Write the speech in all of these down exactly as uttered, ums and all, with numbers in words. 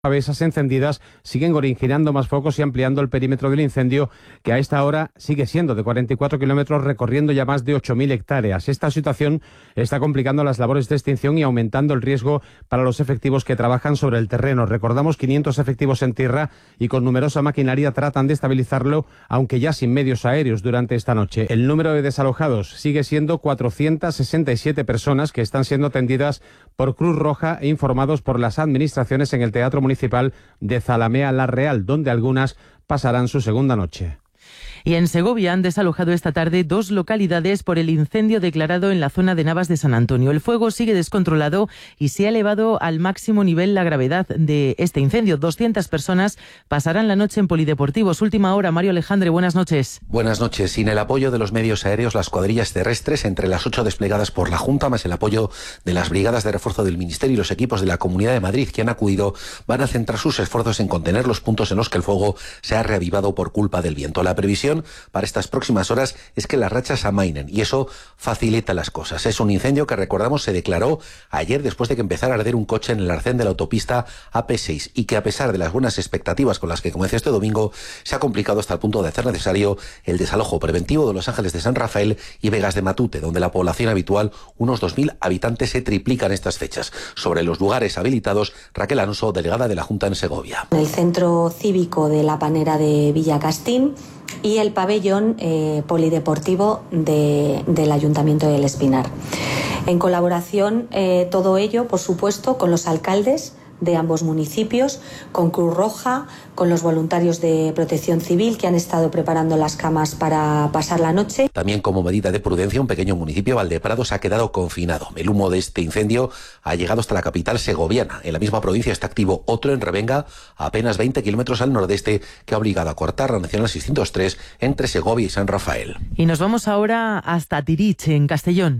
Esas encendidas siguen originando más focos y ampliando el perímetro del incendio, que a esta hora sigue siendo de cuarenta y cuatro kilómetros, recorriendo ya más de ocho mil hectáreas. Esta situación está complicando las labores de extinción y aumentando el riesgo para los efectivos que trabajan sobre el terreno. Recordamos, quinientos efectivos en tierra y con numerosa maquinaria tratan de estabilizarlo, aunque ya sin medios aéreos durante esta noche. El número de desalojados sigue siendo cuatrocientas sesenta y siete personas que están siendo atendidas por Cruz Roja e informados por las administraciones en el Teatro Municipal Municipal de Zalamea La Real, donde algunas pasarán su segunda noche. Y en Segovia han desalojado esta tarde dos localidades por el incendio declarado en la zona de Navas de San Antonio. El fuego sigue descontrolado y se ha elevado al máximo nivel la gravedad de este incendio. doscientas personas pasarán la noche en polideportivos. Última hora, Mario Alejandre, buenas noches. Buenas noches. Sin el apoyo de los medios aéreos, las cuadrillas terrestres, entre las ocho desplegadas por la Junta, más el apoyo de las brigadas de refuerzo del Ministerio y los equipos de la Comunidad de Madrid que han acudido, van a centrar sus esfuerzos en contener los puntos en los que el fuego se ha reavivado por culpa del viento. La previsión para estas próximas horas es que las rachas amainen y eso facilita las cosas. Es un incendio que, recordamos, se declaró ayer después de que empezara a arder un coche en el arcén de la autopista A P seis y que, a pesar de las buenas expectativas con las que comenzó este domingo, se ha complicado hasta el punto de hacer necesario el desalojo preventivo de Los Ángeles de San Rafael y Vegas de Matute, donde la población habitual, unos dos mil habitantes, se triplica en estas fechas. Sobre los lugares habilitados, Raquel Alonso, delegada de la Junta en Segovia. El centro cívico de la Panera de Villacastín y el pabellón eh, polideportivo de, del Ayuntamiento del Espinar. En colaboración, eh, todo ello, por supuesto, con los alcaldes de ambos municipios, con Cruz Roja, con los voluntarios de Protección Civil que han estado preparando las camas para pasar la noche. También, como medida de prudencia, un pequeño municipio, Valdeprados, ha quedado confinado. El humo de este incendio ha llegado hasta la capital segoviana. En la misma provincia está activo otro en Revenga, a apenas veinte kilómetros al nordeste, que ha obligado a cortar la Nacional seiscientos tres entre Segovia y San Rafael. Y nos vamos ahora hasta Tirich, en Castellón.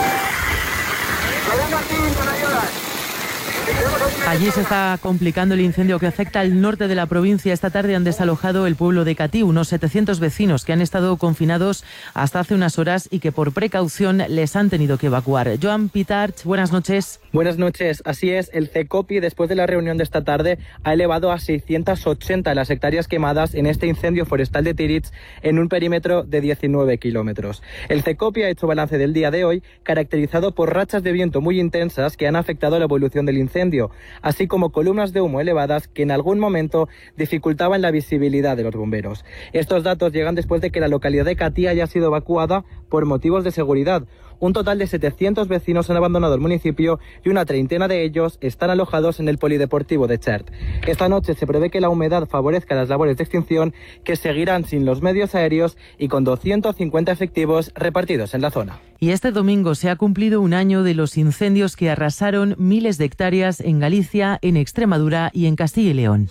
Allí se está complicando el incendio que afecta al norte de la provincia. Esta tarde han desalojado el pueblo de Catí, unos setecientos vecinos que han estado confinados hasta hace unas horas y que por precaución les han tenido que evacuar. Joan Pitarch, buenas noches. Buenas noches, así es. El CECOPI, después de la reunión de esta tarde, ha elevado a seiscientas ochenta las hectáreas quemadas en este incendio forestal de Tirich en un perímetro de diecinueve kilómetros. El CECOPI ha hecho balance del día de hoy, caracterizado por rachas de viento muy intensas que han afectado la evolución del incendio, así como columnas de humo elevadas que en algún momento dificultaban la visibilidad de los bomberos. Estos datos llegan después de que la localidad de Catí haya sido evacuada por motivos de seguridad. Un total de setecientos vecinos han abandonado el municipio y una treintena de ellos están alojados en el polideportivo de Chert. Esta noche se prevé que la humedad favorezca las labores de extinción, que seguirán sin los medios aéreos y con doscientos cincuenta efectivos repartidos en la zona. Y este domingo se ha cumplido un año de los incendios que arrasaron miles de hectáreas en Galicia, en Extremadura y en Castilla y León.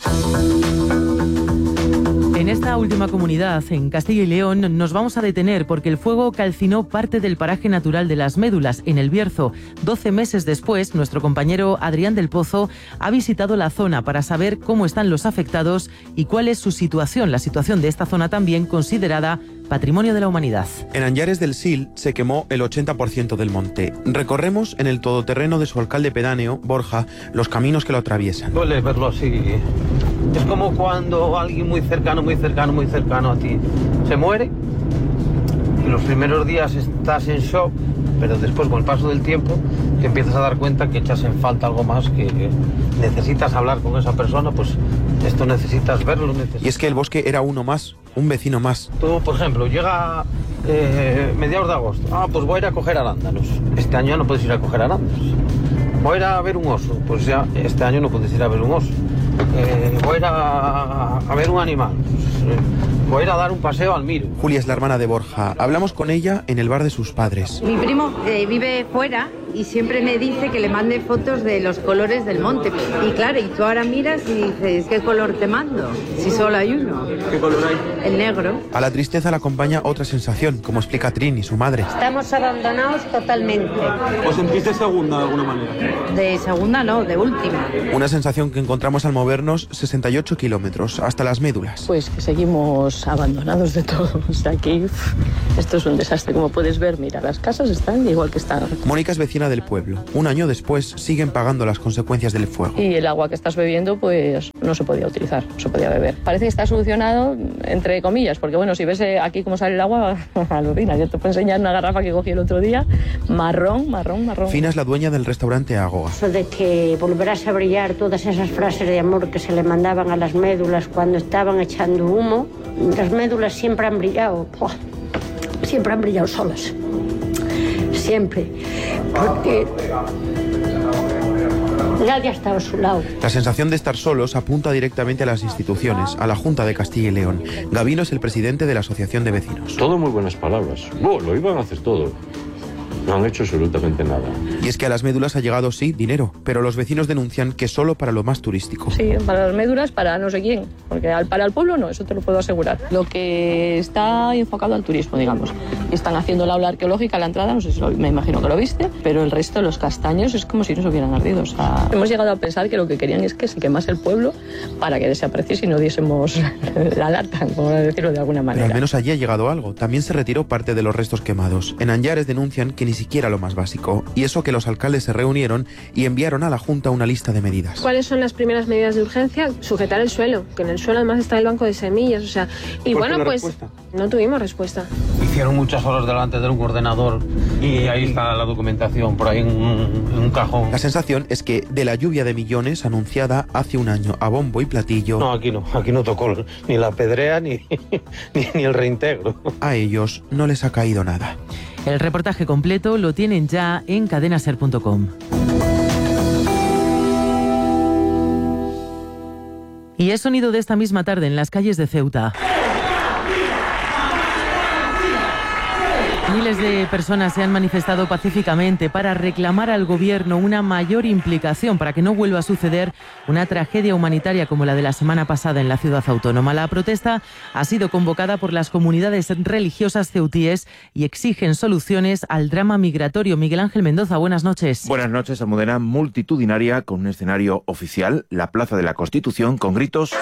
En esta última comunidad, en Castilla y León, nos vamos a detener porque el fuego calcinó parte del paraje natural de las Médulas, en el Bierzo. Doce meses después, nuestro compañero Adrián del Pozo ha visitado la zona para saber cómo están los afectados y cuál es su situación, la situación de esta zona también considerada Patrimonio de la Humanidad. En Anllares del Sil se quemó el ochenta por ciento del monte. Recorremos en el todoterreno de su alcalde pedáneo, Borja, los caminos que lo atraviesan. Duele verlo así. Es como cuando alguien muy cercano, muy cercano, muy cercano a ti se muere. Y los primeros días estás en shock, pero después, con el paso del tiempo, te empiezas a dar cuenta que echas en falta algo más, que necesitas hablar con esa persona, pues esto necesitas verlo. Necesitas... Y es que el bosque era uno más, un vecino más. Tú, por ejemplo, llega eh, mediados de agosto. Ah, pues voy a ir a coger arándanos. Este año no puedes ir a coger arándanos. Voy a ir a ver un oso. Pues ya, este año no puedes ir a ver un oso. Eh, voy a ir a, a ver un animal. Pues, eh, voy a ir a dar un paseo al Miro. Julia es la hermana de Borja. Hablamos con ella en el bar de sus padres. Mi primo eh, vive fuera y siempre me dice que le mande fotos de los colores del monte. Y claro, y tú ahora miras y dices, ¿qué color te mando? Si solo hay uno. ¿Qué color hay? El negro. A la tristeza le acompaña otra sensación, como explica Trini, su madre. Estamos abandonados totalmente. ¿Os sentís de segunda de alguna manera? De segunda no, de última. Una sensación que encontramos al movernos sesenta y ocho kilómetros, hasta las Médulas. Pues que seguimos abandonados de todo. O sea, aquí esto es un desastre. Como puedes ver, mira, las casas están igual que están. Mónica es vecina piscina del pueblo. Un año después siguen pagando las consecuencias del fuego. Y el agua que estás bebiendo pues no se podía utilizar, no se podía beber. Parece que está solucionado, entre comillas, porque bueno, si ves aquí cómo sale el agua, alucina. Yo te puedo enseñar una garrafa que cogí el otro día, marrón, marrón, marrón. Fina es la dueña del restaurante Agoa. Eso de que volverás a brillar, todas esas frases de amor que se le mandaban a las médulas cuando estaban echando humo, las médulas siempre han brillado, ¡buah! Siempre han brillado solas, siempre, porque nadie ha estado a su lado. La sensación de estar solos apunta directamente a las instituciones, a la Junta de Castilla y León. Gabino es el presidente de la Asociación de Vecinos. Todo muy buenas palabras. No, lo iban a hacer todo. No han hecho absolutamente nada. Y es que a las médulas ha llegado, sí, dinero, pero los vecinos denuncian que solo para lo más turístico. Sí, para las médulas, para no sé quién, porque al, para el pueblo no, eso te lo puedo asegurar. Lo que está enfocado al turismo, digamos. Están haciendo la ola arqueológica a la entrada, no sé si lo, me imagino que lo viste, pero el resto de los castaños es como si no se hubieran ardido. O sea, hemos llegado a pensar que lo que querían es que se quemase el pueblo para que desapareciese y no diésemos la lata, como decirlo de alguna manera. Pero al menos allí ha llegado algo. También se retiró parte de los restos quemados. En Anllares denuncian que ni siquiera lo más básico, y eso que los alcaldes se reunieron y enviaron a la Junta una lista de medidas. ¿Cuáles son las primeras medidas de urgencia? Sujetar el suelo, que en el suelo además está el banco de semillas, o sea, y bueno, pues respuesta? No tuvimos respuesta. Hicieron muchas horas delante de un ordenador y ahí está la documentación, por ahí en un, en un cajón. La sensación es que de la lluvia de millones anunciada hace un año a bombo y platillo... No, aquí no, aquí no tocó ni la pedrea ni, ni, ni el reintegro. A ellos no les ha caído nada. El reportaje completo lo tienen ya en cadena ser punto com. Y es sonido de esta misma tarde en las calles de Ceuta. Miles de personas se han manifestado pacíficamente para reclamar al gobierno una mayor implicación para que no vuelva a suceder una tragedia humanitaria como la de la semana pasada en la ciudad autónoma. La protesta ha sido convocada por las comunidades religiosas ceutíes y exigen soluciones al drama migratorio. Miguel Ángel Mendoza, buenas noches. Buenas noches. Almudena multitudinaria con un escenario oficial, la Plaza de la Constitución, con gritos...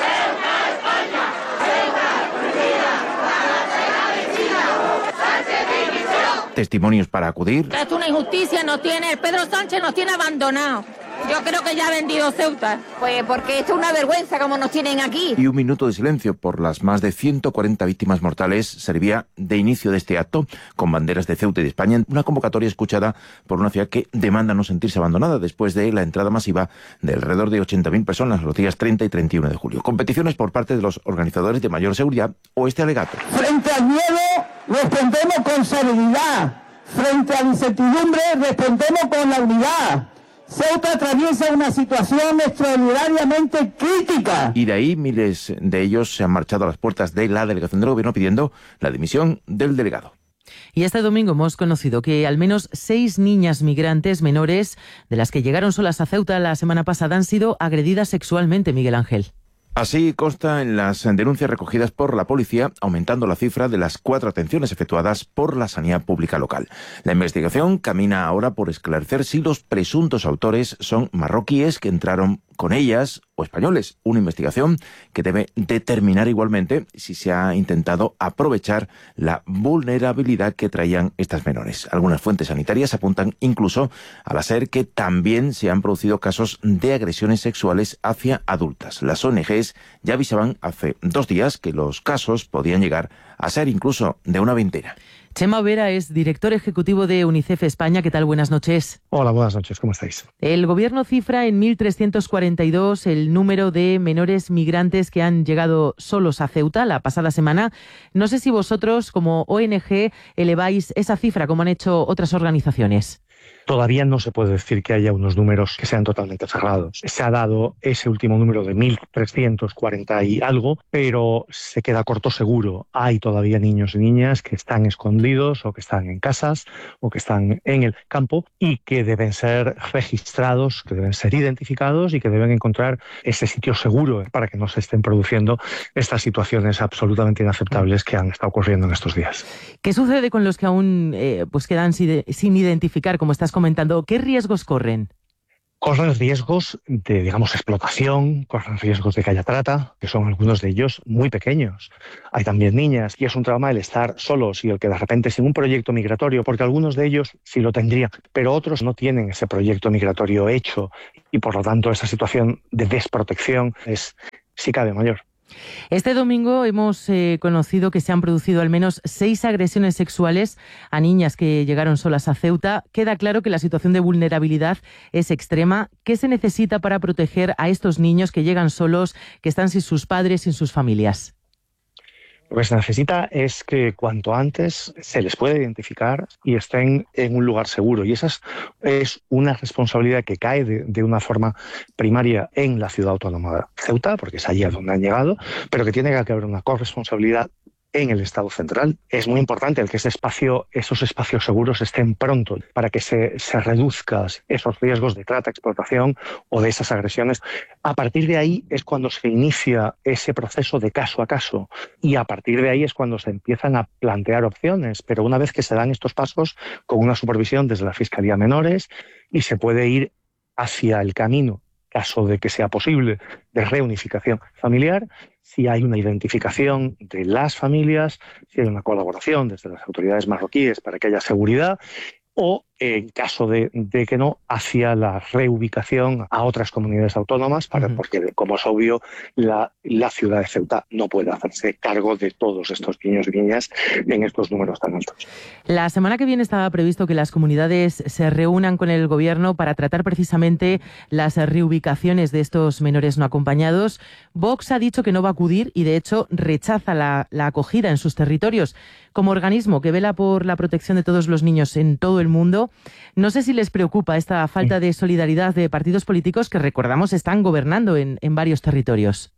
testimonios para acudir. Es una injusticia, nos tiene, Pedro Sánchez nos tiene abandonados. Yo creo que ya ha vendido Ceuta. Pues porque esto es una vergüenza como nos tienen aquí. Y un minuto de silencio por las más de ciento cuarenta víctimas mortales servía de inicio de este acto, con banderas de Ceuta y de España, una convocatoria escuchada por una ciudad que demanda no sentirse abandonada después de la entrada masiva de alrededor de ochenta mil personas los días treinta y treinta y uno de julio. Competiciones por parte de los organizadores de mayor seguridad o este alegato. Frente al miedo respondemos con serenidad. Frente a la incertidumbre respondemos con la unidad. Ceuta atraviesa una situación extraordinariamente crítica. Y de ahí miles de ellos se han marchado a las puertas de la delegación del gobierno pidiendo la dimisión del delegado. Y este domingo hemos conocido que al menos seis niñas migrantes menores, de las que llegaron solas a Ceuta la semana pasada, han sido agredidas sexualmente, Miguel Ángel. Así consta en las denuncias recogidas por la policía, aumentando la cifra de las cuatro atenciones efectuadas por la sanidad pública local. La investigación camina ahora por esclarecer si los presuntos autores son marroquíes que entraron con ellas o españoles. Una investigación que debe determinar igualmente si se ha intentado aprovechar la vulnerabilidad que traían estas menores. Algunas fuentes sanitarias apuntan incluso a la SER que también se han producido casos de agresiones sexuales hacia adultas. Las O N Ges ya avisaban hace dos días que los casos podían llegar a ser incluso de una veintena. Chema Vera es director ejecutivo de UNICEF España. ¿Qué tal? Buenas noches. Hola, buenas noches. ¿Cómo estáis? El gobierno cifra en mil trescientos cuarenta y dos el número de menores migrantes que han llegado solos a Ceuta la pasada semana. No sé si vosotros, como O N G, eleváis esa cifra, como han hecho otras organizaciones. Todavía no se puede decir que haya unos números que sean totalmente cerrados. Se ha dado ese último número de mil trescientos cuarenta y algo, pero se queda corto seguro. Hay todavía niños y niñas que están escondidos o que están en casas o que están en el campo y que deben ser registrados, que deben ser identificados y que deben encontrar ese sitio seguro para que no se estén produciendo estas situaciones absolutamente inaceptables que han estado ocurriendo en estos días. ¿Qué sucede con los que aún eh, pues quedan sin identificar, como estás comentando? ¿Qué riesgos corren? corren riesgos de, digamos, explotación, corren riesgos de que haya trata, que son algunos de ellos muy pequeños. Hay también niñas, y es un trauma el estar solos y el que de repente sin un proyecto migratorio, porque algunos de ellos sí lo tendrían, pero otros no tienen ese proyecto migratorio hecho y por lo tanto esa situación de desprotección es, si cabe, mayor. Este domingo hemos eh, conocido que se han producido al menos seis agresiones sexuales a niñas que llegaron solas a Ceuta. Queda claro que la situación de vulnerabilidad es extrema. ¿Qué se necesita para proteger a estos niños que llegan solos, que están sin sus padres, sin sus familias? Lo que se necesita es que cuanto antes se les pueda identificar y estén en un lugar seguro. Y esa es, es una responsabilidad que cae de, de una forma primaria en la ciudad autónoma de Ceuta, porque es allí a donde han llegado, pero que tiene que haber una corresponsabilidad en el Estado central. Es muy importante el que ese espacio, esos espacios seguros estén pronto para que se, se reduzcan esos riesgos de trata, explotación o de esas agresiones. A partir de ahí es cuando se inicia ese proceso de caso a caso y a partir de ahí es cuando se empiezan a plantear opciones. Pero una vez que se dan estos pasos con una supervisión desde la Fiscalía Menores y se puede ir hacia el camino, caso de que sea posible, de reunificación familiar, si hay una identificación de las familias, si hay una colaboración desde las autoridades marroquíes para que haya seguridad, o en caso de, de que no, hacia la reubicación a otras comunidades autónomas, para, uh-huh. porque, como es obvio, la, la ciudad de Ceuta no puede hacerse cargo de todos estos niños y niñas en estos números tan altos. La semana que viene estaba previsto que las comunidades se reúnan con el Gobierno para tratar precisamente las reubicaciones de estos menores no acompañados. Vox ha dicho que no va a acudir y, de hecho, rechaza la, la acogida en sus territorios. Como organismo que vela por la protección de todos los niños en todo el mundo, no sé si les preocupa esta falta de solidaridad de partidos políticos que, recordamos, están gobernando en, en varios territorios.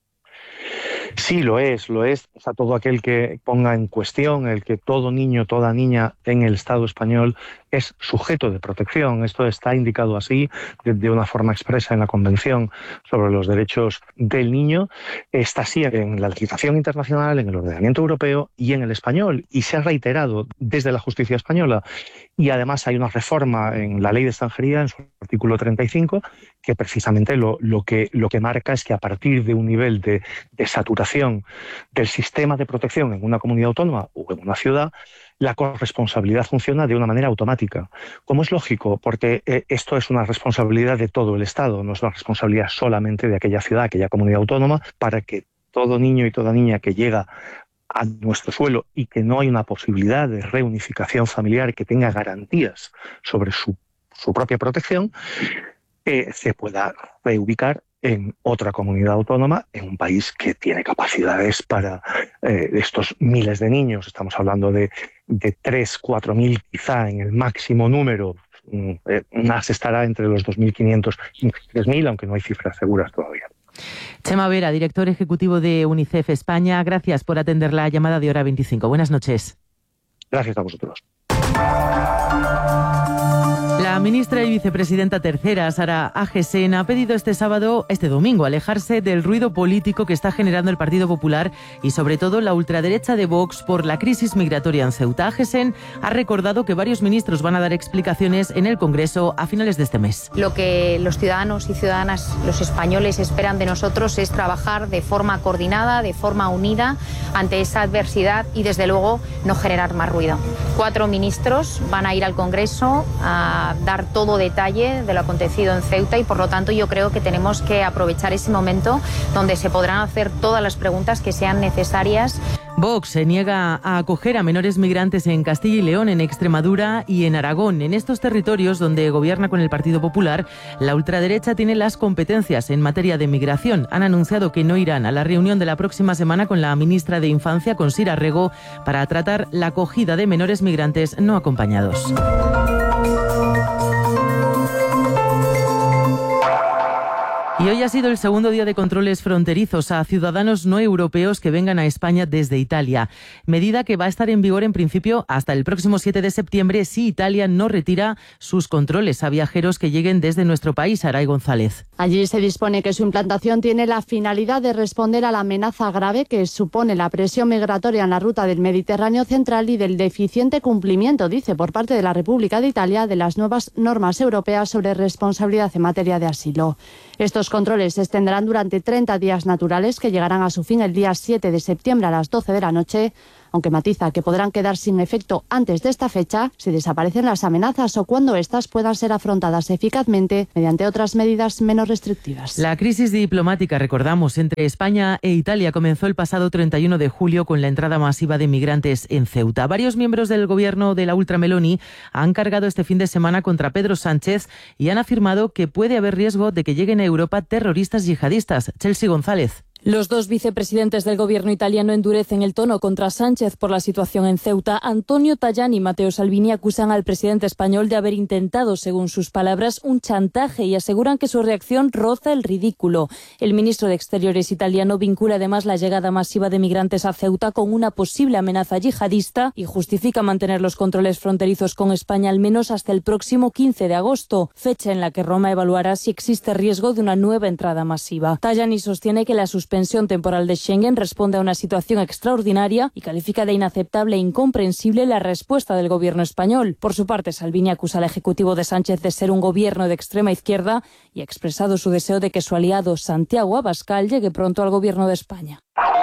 Sí, lo es, lo es. O sea, todo aquel que ponga en cuestión el que todo niño, toda niña en el Estado español es sujeto de protección. Esto está indicado así de, de una forma expresa en la Convención sobre los Derechos del Niño. Está así en la legislación internacional, en el ordenamiento europeo y en el español. Y se ha reiterado desde la justicia española. Y además hay una reforma en la Ley de Extranjería, en su artículo treinta y cinco, que precisamente lo, lo, que, lo que marca es que a partir de un nivel de, de saturación del sistema de protección en una comunidad autónoma o en una ciudad, la corresponsabilidad funciona de una manera automática. Como es lógico, porque eh, esto es una responsabilidad de todo el Estado, no es una responsabilidad solamente de aquella ciudad, aquella comunidad autónoma, para que todo niño y toda niña que llega a nuestro suelo y que no hay una posibilidad de reunificación familiar que tenga garantías sobre su, su propia protección, eh, se pueda reubicar en otra comunidad autónoma, en un país que tiene capacidades para eh, estos miles de niños. Estamos hablando de, de tres, cuatro mil quizá en el máximo número. Eh, más estará entre los dos mil quinientos y tres mil, aunque no hay cifras seguras todavía. Chema Vera, director ejecutivo de UNICEF España, gracias por atender la llamada de Hora veinticinco. Buenas noches. Gracias a vosotros. La ministra y vicepresidenta tercera, Sara Agesen, ha pedido este sábado, este domingo, alejarse del ruido político que está generando el Partido Popular y sobre todo la ultraderecha de Vox por la crisis migratoria en Ceuta. Agesen ha recordado que varios ministros van a dar explicaciones en el Congreso a finales de este mes. Lo que los ciudadanos y ciudadanas, los españoles, esperan de nosotros es trabajar de forma coordinada, de forma unida ante esa adversidad y, desde luego, no generar más ruido. Cuatro ministros van a ir al Congreso a dar todo detalle de lo acontecido en Ceuta y, por lo tanto, yo creo que tenemos que aprovechar ese momento donde se podrán hacer todas las preguntas que sean necesarias. Vox se niega a acoger a menores migrantes en Castilla y León, en Extremadura y en Aragón. En estos territorios donde gobierna con el Partido Popular, la ultraderecha tiene las competencias en materia de migración. Han anunciado que no irán a la reunión de la próxima semana con la ministra de Infancia, con Sira Rego, para tratar la acogida de menores migrantes no acompañados. Y hoy ha sido el segundo día de controles fronterizos a ciudadanos no europeos que vengan a España desde Italia. Medida que va a estar en vigor en principio hasta el próximo siete de septiembre si Italia no retira sus controles a viajeros que lleguen desde nuestro país. Aray González. Allí se dispone que su implantación tiene la finalidad de responder a la amenaza grave que supone la presión migratoria en la ruta del Mediterráneo central y del deficiente cumplimiento, dice, por parte de la República de Italia de las nuevas normas europeas sobre responsabilidad en materia de asilo. Estos controles se extenderán durante treinta días naturales que llegarán a su fin el día siete de septiembre a las doce de la noche, aunque matiza que podrán quedar sin efecto antes de esta fecha si desaparecen las amenazas o cuando éstas puedan ser afrontadas eficazmente mediante otras medidas menos restrictivas. La crisis diplomática, recordamos, entre España e Italia comenzó el pasado treinta y uno de julio con la entrada masiva de migrantes en Ceuta. Varios miembros del gobierno de la ultrameloni han cargado este fin de semana contra Pedro Sánchez y han afirmado que puede haber riesgo de que lleguen a Europa terroristas yihadistas. Chelsea González. Los dos vicepresidentes del gobierno italiano endurecen el tono contra Sánchez por la situación en Ceuta. Antonio Tajani y Matteo Salvini acusan al presidente español de haber intentado, según sus palabras, un chantaje y aseguran que su reacción roza el ridículo. El ministro de Exteriores italiano vincula además la llegada masiva de migrantes a Ceuta con una posible amenaza yihadista y justifica mantener los controles fronterizos con España al menos hasta el próximo quince de agosto, fecha en la que Roma evaluará si existe riesgo de una nueva entrada masiva. Tajani sostiene que la suspensión suspensión temporal de Schengen responde a una situación extraordinaria y califica de inaceptable e incomprensible la respuesta del gobierno español. Por su parte, Salvini acusa al Ejecutivo de Sánchez de ser un gobierno de extrema izquierda y ha expresado su deseo de que su aliado Santiago Abascal llegue pronto al gobierno de España.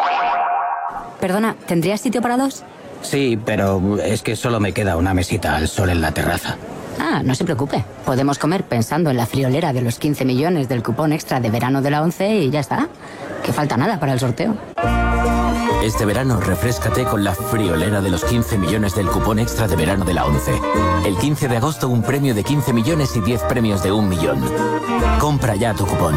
Perdona, ¿tendrías sitio para dos? Sí, pero es que solo me queda una mesita al sol en la terraza. Ah, no se preocupe. Podemos comer pensando en la friolera de los quince millones del cupón extra de verano de la ONCE y ya está. Que falta nada para el sorteo. Este verano refréscate con la friolera de los quince millones del cupón extra de verano de la ONCE. El quince de agosto un premio de quince millones y diez premios de un millón. Compra ya tu cupón.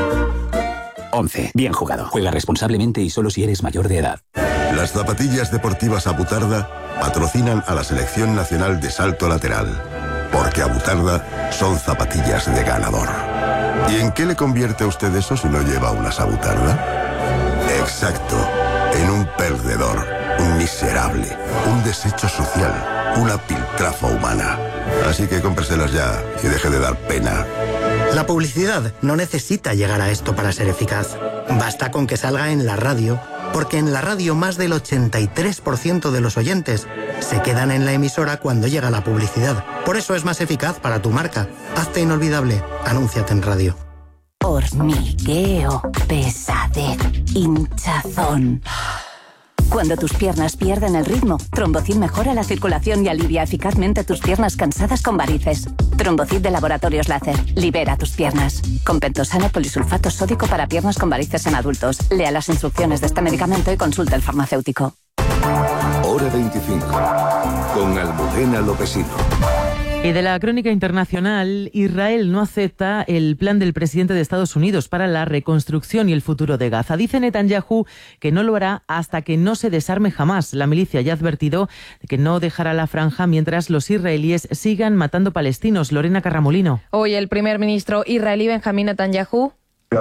ONCE. Bien jugado. Juega responsablemente y solo si eres mayor de edad. Las zapatillas deportivas Abutarda patrocinan a la Selección Nacional de Salto Lateral. Porque Abutarda son zapatillas de ganador. ¿Y en qué le convierte a usted eso si no lleva unas Abutarda? Exacto, en un perdedor, un miserable, un desecho social, una piltrafa humana. Así que cómpreselas ya y deje de dar pena. La publicidad no necesita llegar a esto para ser eficaz. Basta con que salga en la radio, porque en la radio más del ochenta y tres por ciento de los oyentes se quedan en la emisora cuando llega la publicidad. Por eso es más eficaz para tu marca. Hazte inolvidable. Anúnciate en radio. Hormigueo, pesadez, hinchazón. Cuando tus piernas pierden el ritmo, Trombocid mejora la circulación y alivia eficazmente tus piernas cansadas con varices. Trombocid de Laboratorios Láser. Libera tus piernas. Con pentosano polisulfato sódico para piernas con varices en adultos. Lea las instrucciones de este medicamento y consulte al farmacéutico. Hora veinticinco. Con Almudena Lopesino. Y de la crónica internacional, Israel no acepta el plan del presidente de Estados Unidos para la reconstrucción y el futuro de Gaza. Dice Netanyahu que no lo hará hasta que no se desarme jamás. La milicia ya ha advertido de que no dejará la franja mientras los israelíes sigan matando palestinos. Lorena Carramolino. Hoy el primer ministro israelí Benjamín Netanyahu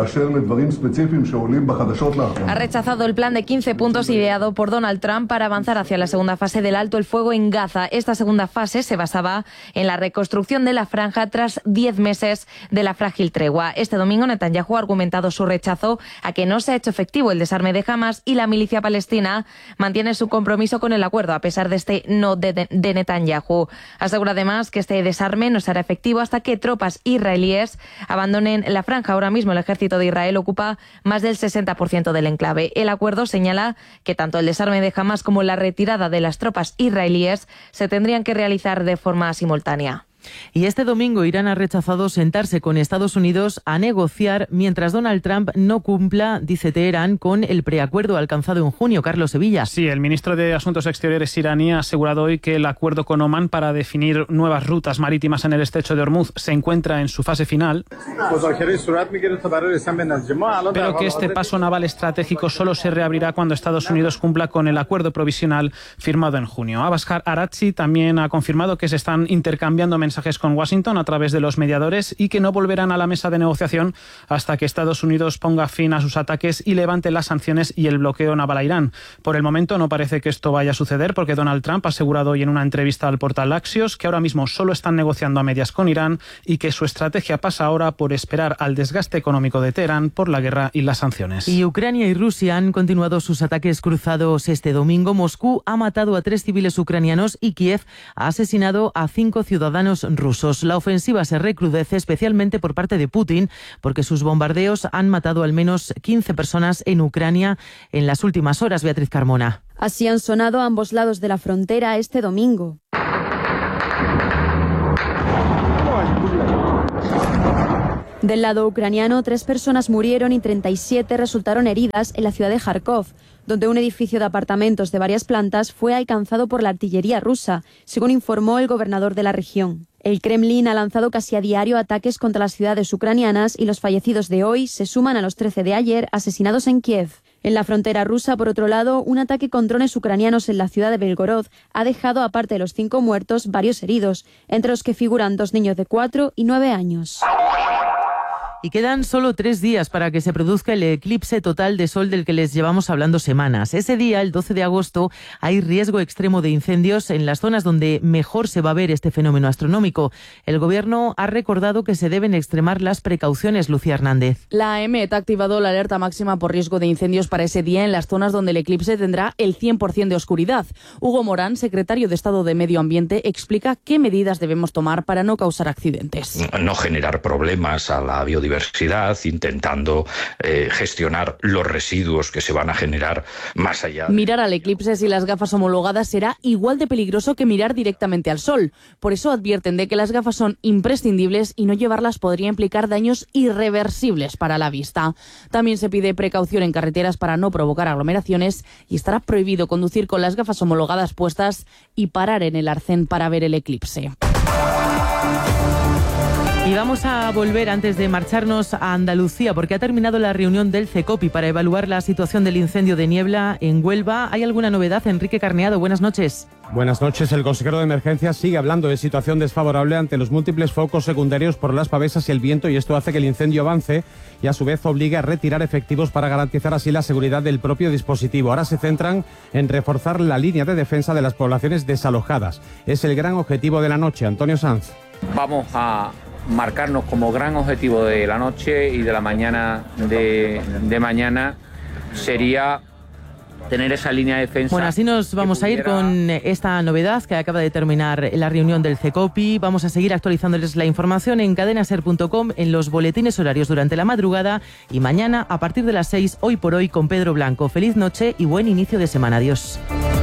ha rechazado el plan de quince puntos ideado por Donald Trump para avanzar hacia la segunda fase del alto el fuego en Gaza. Esta segunda fase se basaba en la reconstrucción de la franja tras diez meses de la frágil tregua. Este domingo Netanyahu ha argumentado su rechazo a que no se ha hecho efectivo el desarme de Hamas y la milicia palestina mantiene su compromiso con el acuerdo a pesar de este no de, de Netanyahu. Asegura además que este desarme no será efectivo hasta que tropas israelíes abandonen la franja. Ahora mismo el ejército El ejército de Israel ocupa más del sesenta por ciento del enclave. El acuerdo señala que tanto el desarme de Hamas como la retirada de las tropas israelíes se tendrían que realizar de forma simultánea. Y este domingo Irán ha rechazado sentarse con Estados Unidos a negociar mientras Donald Trump no cumpla, dice Teherán, con el preacuerdo alcanzado en junio. Carlos Sevilla. Sí, el ministro de Asuntos Exteriores iraní ha asegurado hoy que el acuerdo con Omán para definir nuevas rutas marítimas en el estrecho de Hormuz se encuentra en su fase final, pero que este paso naval estratégico solo se reabrirá cuando Estados Unidos cumpla con el acuerdo provisional firmado en junio. Abbas Araghchi también ha confirmado que se están intercambiando mensajes mensajes con Washington a través de los mediadores y que no volverán a la mesa de negociación hasta que Estados Unidos ponga fin a sus ataques y levante las sanciones y el bloqueo naval a Irán. Por el momento no parece que esto vaya a suceder porque Donald Trump ha asegurado hoy en una entrevista al portal Axios que ahora mismo solo están negociando a medias con Irán y que su estrategia pasa ahora por esperar al desgaste económico de Teherán por la guerra y las sanciones. Y Ucrania y Rusia han continuado sus ataques cruzados este domingo. Moscú ha matado a tres civiles ucranianos y Kiev ha asesinado a cinco ciudadanos rusos. La ofensiva se recrudece especialmente por parte de Putin porque sus bombardeos han matado al menos quince personas en Ucrania en las últimas horas. Beatriz Carmona. Así han sonado a ambos lados de la frontera este domingo. Del lado ucraniano, tres personas murieron y treinta y siete resultaron heridas en la ciudad de Kharkov, donde un edificio de apartamentos de varias plantas fue alcanzado por la artillería rusa, según informó el gobernador de la región. El Kremlin ha lanzado casi a diario ataques contra las ciudades ucranianas y los fallecidos de hoy se suman a los trece de ayer asesinados en Kiev. En la frontera rusa, por otro lado, un ataque con drones ucranianos en la ciudad de Belgorod ha dejado, aparte de los cinco muertos, varios heridos, entre los que figuran dos niños de cuatro y nueve años. Y quedan solo tres días para que se produzca el eclipse total de sol del que les llevamos hablando semanas. Ese día, el doce de agosto, hay riesgo extremo de incendios en las zonas donde mejor se va a ver este fenómeno astronómico. El Gobierno ha recordado que se deben extremar las precauciones. Lucía Hernández. La A E M E T ha activado la alerta máxima por riesgo de incendios para ese día en las zonas donde el eclipse tendrá el cien por ciento de oscuridad. Hugo Morán, secretario de Estado de Medio Ambiente, explica qué medidas debemos tomar para no causar accidentes. No generar problemas a la biodiversidad, intentando eh, gestionar los residuos que se van a generar más allá. Mirar al eclipse sin las gafas homologadas será igual de peligroso que mirar directamente al sol. Por eso advierten de que las gafas son imprescindibles y no llevarlas podría implicar daños irreversibles para la vista. También se pide precaución en carreteras para no provocar aglomeraciones y estará prohibido conducir con las gafas homologadas puestas y parar en el arcén para ver el eclipse. Y vamos a volver antes de marcharnos a Andalucía porque ha terminado la reunión del CECOPI para evaluar la situación del incendio de niebla en Huelva. ¿Hay alguna novedad? Enrique Carneado, buenas noches. Buenas noches. El consejero de Emergencias sigue hablando de situación desfavorable ante los múltiples focos secundarios por las pavesas y el viento, y esto hace que el incendio avance y a su vez obligue a retirar efectivos para garantizar así la seguridad del propio dispositivo. Ahora se centran en reforzar la línea de defensa de las poblaciones desalojadas. Es el gran objetivo de la noche. Antonio Sanz. Vamos a marcarnos como gran objetivo de la noche y de la mañana de, de mañana sería tener esa línea de defensa. Bueno, así nos vamos pudiera... a ir con esta novedad que acaba de terminar la reunión del CECOPI. Vamos a seguir actualizándoles la información en cadena ser punto com, en los boletines horarios durante la madrugada y mañana a partir de las seis, Hoy por Hoy con Pedro Blanco. Feliz noche y buen inicio de semana. Adiós.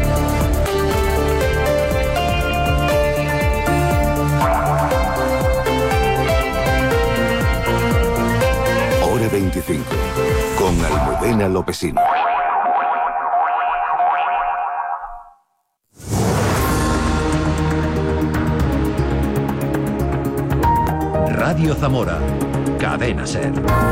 veinticinco, con Almudena Lopesino. Radio Zamora, Cadena Ser.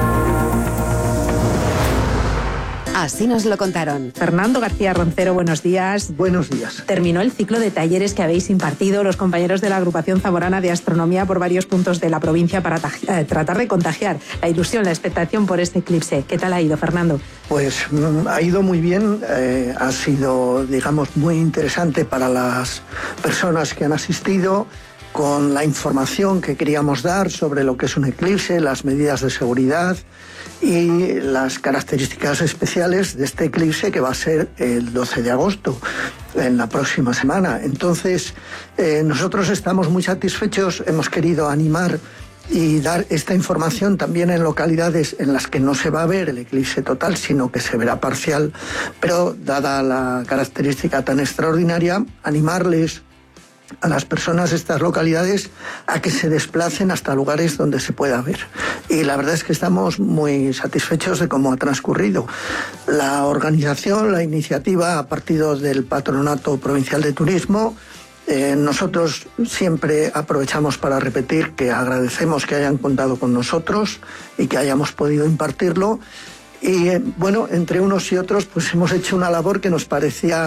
Así nos lo contaron. Fernando García Roncero, buenos días. Buenos días. Terminó el ciclo de talleres que habéis impartido los compañeros de la Agrupación Zamorana de Astronomía por varios puntos de la provincia para eh, tratar de contagiar la ilusión, la expectación por este eclipse. ¿Qué tal ha ido, Fernando? Pues mm, ha ido muy bien. Eh, ha sido, digamos, muy interesante para las personas que han asistido, con la información que queríamos dar sobre lo que es un eclipse, las medidas de seguridad y las características especiales de este eclipse que va a ser el doce de agosto, en la próxima semana. Entonces, eh, nosotros estamos muy satisfechos, hemos querido animar y dar esta información también en localidades en las que no se va a ver el eclipse total, sino que se verá parcial, pero dada la característica tan extraordinaria, animarles a las personas de estas localidades a que se desplacen hasta lugares donde se pueda ver. Y la verdad es que estamos muy satisfechos de cómo ha transcurrido. La organización, la iniciativa ha partido del Patronato Provincial de Turismo. Eh, nosotros siempre aprovechamos para repetir que agradecemos que hayan contado con nosotros y que hayamos podido impartirlo. Y eh, bueno, entre unos y otros pues hemos hecho una labor que nos parecía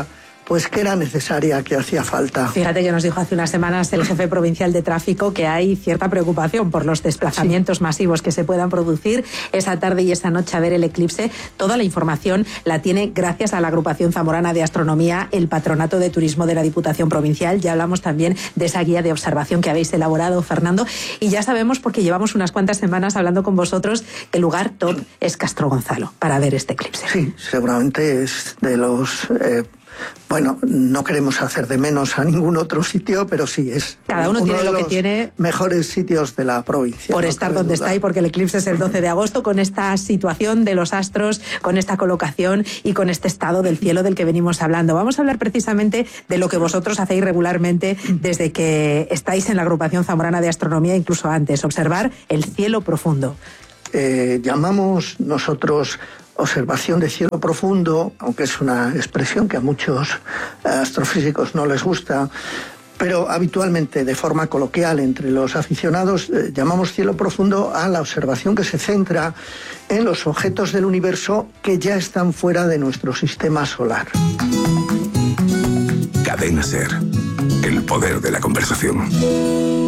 pues que era necesaria, que hacía falta. Fíjate que nos dijo hace unas semanas el jefe provincial de tráfico que hay cierta preocupación por los desplazamientos sí. masivos que se puedan producir esa tarde y esa noche a ver el eclipse. Toda la información la tiene, gracias a la Agrupación Zamorana de Astronomía, el Patronato de Turismo de la Diputación Provincial. Ya hablamos también de esa guía de observación que habéis elaborado, Fernando, y ya sabemos, porque llevamos unas cuantas semanas hablando con vosotros, que el lugar top es Castro Gonzalo para ver este eclipse. Sí, seguramente es de los... Eh, bueno, no queremos hacer de menos a ningún otro sitio, pero sí es cada uno, uno tiene de lo los que tiene mejores sitios de la provincia. Por no estar donde duda. Está y porque el eclipse es el doce de agosto, con esta situación de los astros, con esta colocación y con este estado del cielo del que venimos hablando. Vamos a hablar precisamente de lo que vosotros hacéis regularmente desde que estáis en la Agrupación Zamorana de Astronomía, incluso antes, observar el cielo profundo. Eh, llamamos nosotros observación de cielo profundo, aunque es una expresión que a muchos astrofísicos no les gusta, pero habitualmente de forma coloquial entre los aficionados eh, llamamos cielo profundo a la observación que se centra en los objetos del universo que ya están fuera de nuestro sistema solar. Cadena SER, el poder de la conversación.